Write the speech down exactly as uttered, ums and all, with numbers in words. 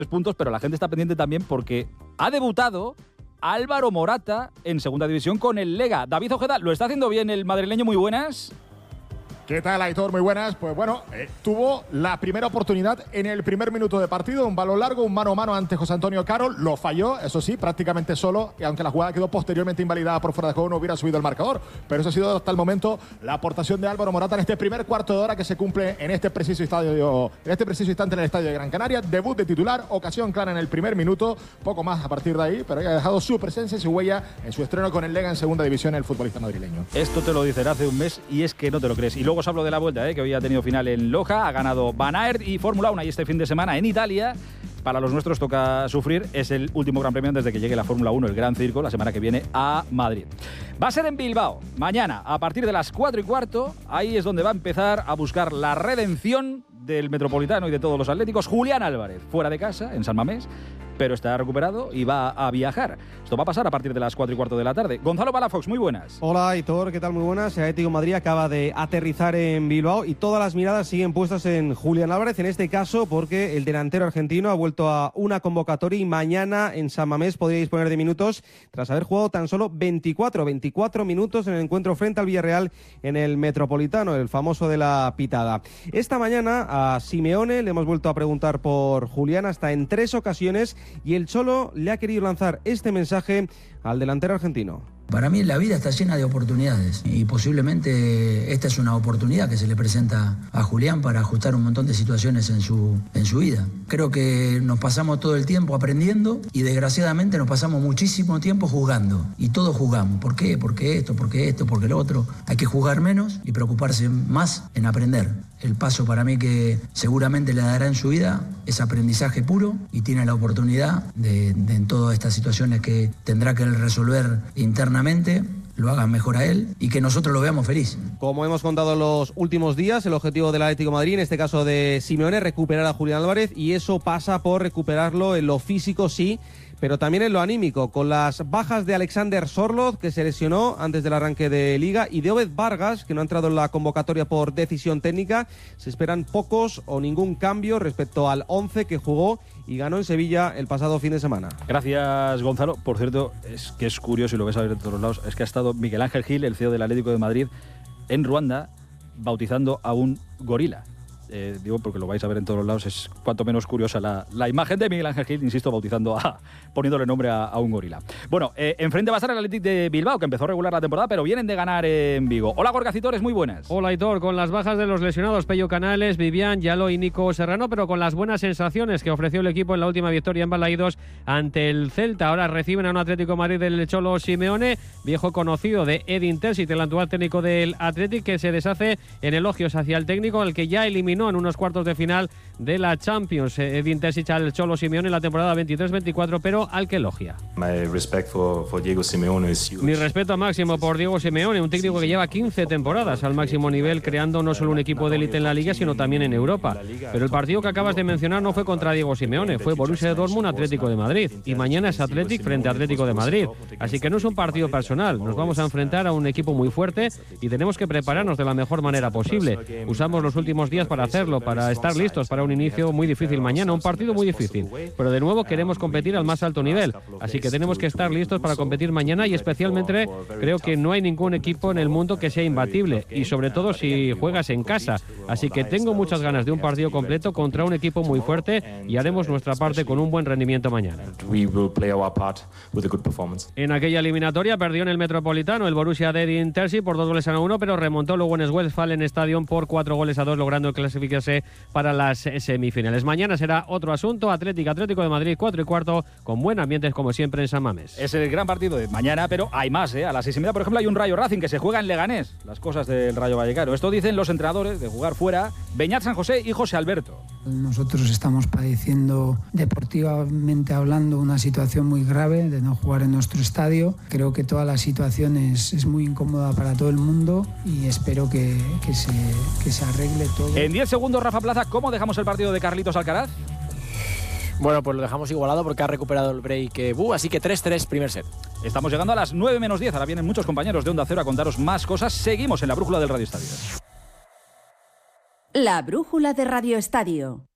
puntos, pero la gente está pendiente también porque ha debutado Álvaro Morata en segunda división con el Lega. David Ojeda, ¿lo está haciendo bien el madrileño? Muy buenas. ¿Qué tal, Aitor? Muy buenas. Pues bueno, eh, tuvo la primera oportunidad en el primer minuto de partido, un balón largo, un mano a mano ante José Antonio Caro, lo falló, eso sí, prácticamente solo, y aunque la jugada quedó posteriormente invalidada por fuera de juego, no hubiera subido el marcador. Pero eso ha sido hasta el momento la aportación de Álvaro Morata en este primer cuarto de hora que se cumple en este preciso estadio, en este preciso instante en el estadio de Gran Canaria. Debut de titular, ocasión clara en el primer minuto, poco más a partir de ahí, pero ha dejado su presencia y su huella en su estreno con el Lega en segunda división, el futbolista madrileño. Esto te lo dicen hace un mes y es que no te lo crees. Y luego os hablo de la vuelta, ¿eh? que hoy ha tenido final en Loja, ha ganado Van Aert y Fórmula uno y este fin de semana en Italia. Para los nuestros toca sufrir, es el último Gran Premio antes de que llegue la Fórmula uno, el Gran Circo, la semana que viene a Madrid. Va a ser en Bilbao, mañana, a partir de las cuatro y cuarto, ahí es donde va a empezar a buscar la redención del Metropolitano y de todos los atléticos, Julián Álvarez, fuera de casa, en San Mamés, pero está recuperado y va a viajar. Esto va a pasar a partir de las cuatro y cuarto de la tarde. Gonzalo Palafox, muy buenas. Hola, Aitor, ¿qué tal? Muy buenas. El Atlético de Madrid acaba de aterrizar en Bilbao y todas las miradas siguen puestas en Julián Álvarez, en este caso porque el delantero argentino ha vuelto a una convocatoria y mañana en San Mamés podría disponer de minutos tras haber jugado tan solo veinticuatro minutos en el encuentro frente al Villarreal en el Metropolitano, el famoso de la pitada. Esta mañana a Simeone le hemos vuelto a preguntar por Julián hasta en tres ocasiones y el Cholo le ha querido lanzar este mensaje al delantero argentino. Para mí la vida está llena de oportunidades y posiblemente esta es una oportunidad que se le presenta a Julián para ajustar un montón de situaciones en su, en su vida. Creo que nos pasamos todo el tiempo aprendiendo y desgraciadamente nos pasamos muchísimo tiempo jugando y todos jugamos. ¿Por qué? Porque esto, porque esto, porque lo otro. Hay que jugar menos y preocuparse más en aprender. El paso para mí que seguramente le dará en su vida es aprendizaje puro y tiene la oportunidad de, de en todas estas situaciones que tendrá que resolver internamente, lo hagan mejor a él y que nosotros lo veamos feliz. Como hemos contado en los últimos días, el objetivo del Atlético de Madrid, en este caso de Simeone, es recuperar a Julián Álvarez y eso pasa por recuperarlo en lo físico, sí, pero también en lo anímico, con las bajas de Alexander Sorloth, que se lesionó antes del arranque de Liga, y de Obed Vargas, que no ha entrado en la convocatoria por decisión técnica. Se esperan pocos o ningún cambio respecto al once que jugó y ganó en Sevilla el pasado fin de semana. Gracias, Gonzalo. Por cierto, es que es curioso y lo ves a ver de todos lados, es que ha estado Miguel Ángel Gil, el C E O del Atlético de Madrid, en Ruanda, bautizando a un gorila. Eh, digo porque lo vais a ver en todos lados, es cuanto menos curiosa la, la imagen de Miguel Ángel Gil, insisto, bautizando a, poniéndole nombre a, a un gorila. Bueno, eh, enfrente va a estar el Athletic de Bilbao, que empezó a regular la temporada, pero vienen de ganar en Vigo. Hola, Gorka Citores, muy buenas. Hola, Aitor, con las bajas de los lesionados Pello Canales, Vivian, Yalo y Nico Serrano, pero con las buenas sensaciones que ofreció el equipo en la última victoria en Balaídos ante el Celta. Ahora reciben a un Atlético de Madrid del Cholo Simeone, viejo conocido de Edin Terzic, el actual técnico del Athletic, que se deshace en elogios hacia el técnico, al que ya eliminó en unos cuartos de final de la Champions. Edin Terzic al Cholo Simeone en la temporada veintitrés veinticuatro, pero al que elogia. My respect for, for Diego Simeone is huge. Mi respeto máximo por Diego Simeone, un técnico que lleva quince temporadas al máximo nivel, creando no solo un equipo de élite en la Liga, sino también en Europa. Pero el partido que acabas de mencionar no fue contra Diego Simeone, fue Borussia Dortmund Atlético de Madrid. Y mañana es Athletic frente a Atlético de Madrid. Así que no es un partido personal, nos vamos a enfrentar a un equipo muy fuerte y tenemos que prepararnos de la mejor manera posible. Usamos los últimos días para hacerlo, para estar listos para un inicio muy difícil mañana, un partido muy difícil, pero de nuevo queremos competir al más alto nivel, así que tenemos que estar listos para competir mañana y especialmente creo que no hay ningún equipo en el mundo que sea imbatible y sobre todo si juegas en casa, así que tengo muchas ganas de un partido completo contra un equipo muy fuerte y haremos nuestra parte con un buen rendimiento mañana. En aquella eliminatoria perdió en el Metropolitano el Borussia de Edin Terzic por dos goles a uno, pero remontó luego en el Westfalen Stadium por cuatro goles a dos, logrando clasificarse para las semifinales. Mañana será otro asunto, Atlético, Atlético de Madrid, cuatro y cuarto, con buen ambiente como siempre en San Mamés. Es el gran partido de mañana, pero hay más, ¿eh? A las seis y media, por ejemplo, hay un Rayo Racing que se juega en Leganés. Las cosas del Rayo Vallecano. Esto dicen los entrenadores de jugar fuera, Beñat San José y José Alberto. Nosotros estamos padeciendo, deportivamente hablando, una situación muy grave de no jugar en nuestro estadio. Creo que toda la situación es, es muy incómoda para todo el mundo y espero que, que, se, que se arregle todo. En diez segundos, Rafa Plaza, ¿cómo dejamos el partido de Carlitos Alcaraz? Bueno, pues lo dejamos igualado porque ha recuperado el break eh, Bu, así que tres tres primer set. Estamos llegando a las nueve menos diez, ahora vienen muchos compañeros de Onda Cero a contaros más cosas. Seguimos en la brújula del Radio Estadio. La brújula de Radio Estadio.